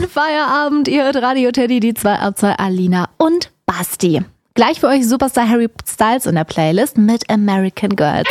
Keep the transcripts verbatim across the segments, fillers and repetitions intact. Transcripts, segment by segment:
Feierabend. Ihr hört Radio Teddy, die zwei ab zwei, Alina und Basti. Gleich für euch Superstar Harry Styles in der Playlist mit American Girls.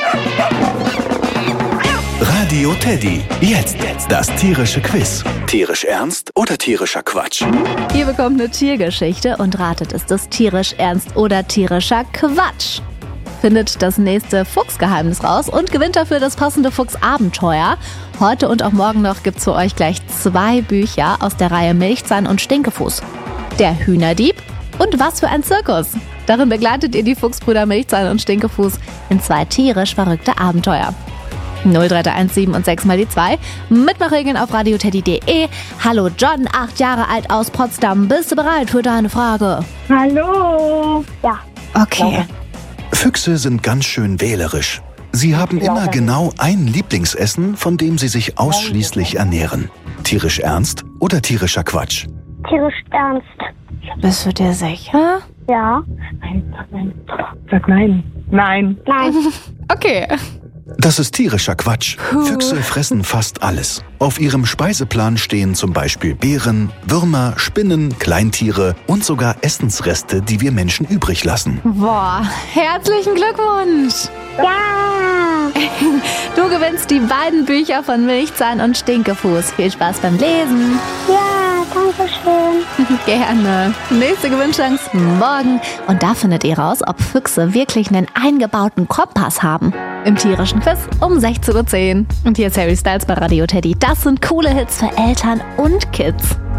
Radio Teddy. Jetzt das tierische Quiz. Tierisch ernst oder tierischer Quatsch? Ihr bekommt eine Tiergeschichte und ratet, ist es tierisch ernst oder tierischer Quatsch? Findet das nächste Fuchsgeheimnis raus und gewinnt dafür das passende Fuchsabenteuer. Heute und auch morgen noch gibt's für euch gleich zwei Bücher aus der Reihe Milchzahn und Stinkefuß. Der Hühnerdieb und Was für ein Zirkus. Darin begleitet ihr die Fuchsbrüder Milchzahn und Stinkefuß in zwei tierisch verrückte Abenteuer. null drei drei eins sieben und sechs mal die zwei. Mitmachregeln auf radioteddy punkt de. Hallo John, acht Jahre alt aus Potsdam. Bist du bereit für deine Frage? Hallo. Ja. Okay. Füchse sind ganz schön wählerisch. Sie haben immer genau ein Lieblingsessen, von dem sie sich ausschließlich ernähren. Tierisch ernst oder tierischer Quatsch? Tierisch ernst. Bist du dir sicher? Ja. Nein, sag nein. Sag nein. Nein. Nein. Okay. Das ist tierischer Quatsch. Füchse fressen fast alles. Auf ihrem Speiseplan stehen zum Beispiel Beeren, Würmer, Spinnen, Kleintiere und sogar Essensreste, die wir Menschen übrig lassen. Boah, herzlichen Glückwunsch. Ja. Du gewinnst die beiden Bücher von Milchzahn und Stinkefuß. Viel Spaß beim Lesen. Ja, danke schön. Gerne. Nächste Gewinnchance morgen. Und da findet ihr raus, ob Füchse wirklich einen eingebauten Kompass haben. Im tierischen Quiz um sechzehn Uhr zehn. Und hier ist Harry Styles bei Radio Teddy. Das sind coole Hits für Eltern und Kids.